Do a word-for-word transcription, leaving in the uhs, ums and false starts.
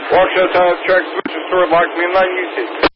Waukesha Tire Track Butcher Store, like me and like you.